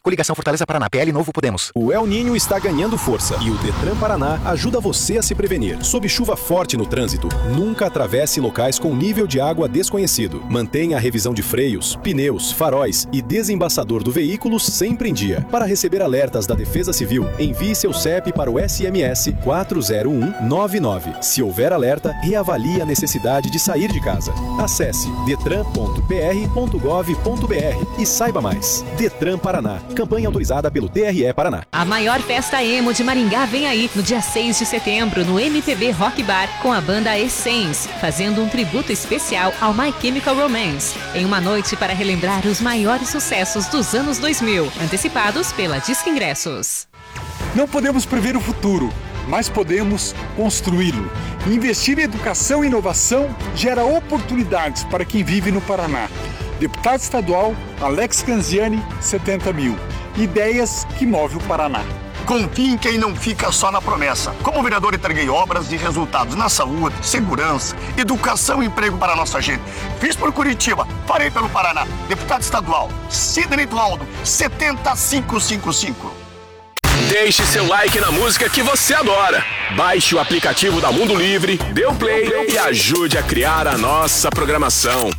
Coligação Fortaleza Paraná, PL Novo Podemos. O El Niño está ganhando força e o Detran Paraná ajuda você a se prevenir. Sob chuva forte no trânsito, nunca atravesse locais com nível de água desconhecido. Mantenha a revisão de freios, pneus, faróis e desembaçador do veículo sempre em dia. Para receber alertas da Defesa Civil, envie seu CEP para o SMS 40199. Se houver alerta, reavalie a necessidade de sair de casa. Acesse detran.pr.gov.br e saiba mais. Detran Paraná, campanha autorizada pelo TRE Paraná. A maior festa emo de Maringá vem aí, no dia 6 de setembro, no MPB Rock Bar, com a banda Essence, fazendo um tributo especial ao My Chemical Romance, em uma noite para relembrar os maiores sucessos dos anos 2000, antecipados pela Disque Ingressos. Não podemos prever o futuro, mas podemos construí-lo. Investir em educação e inovação gera oportunidades para quem vive no Paraná. Deputado estadual Alex Canziani, 70 mil. Ideias que movem o Paraná. Confie em quem não fica só na promessa. Como vereador, entreguei obras e resultados na saúde, segurança, educação e emprego para a nossa gente. Fiz por Curitiba, farei pelo Paraná. Deputado estadual Sidney Dualdo, 70555. Deixe seu like na música que você adora. Baixe o aplicativo da Mundo Livre, dê o play e ajude a criar a nossa programação.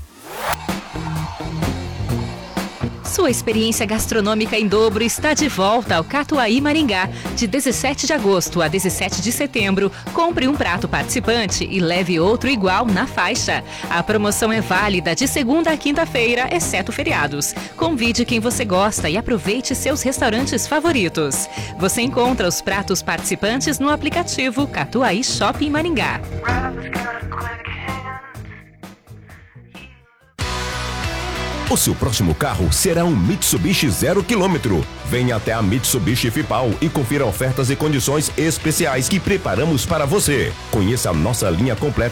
Sua experiência gastronômica em dobro está de volta ao Catuaí Maringá. De 17 de agosto a 17 de setembro, compre um prato participante e leve outro igual na faixa. A promoção é válida de segunda a quinta-feira, exceto feriados. Convide quem você gosta e aproveite seus restaurantes favoritos. Você encontra os pratos participantes no aplicativo Catuaí Shopping Maringá. O seu próximo carro será um Mitsubishi 0 km. Venha até a Mitsubishi Fipal e confira ofertas e condições especiais que preparamos para você. Conheça a nossa linha completa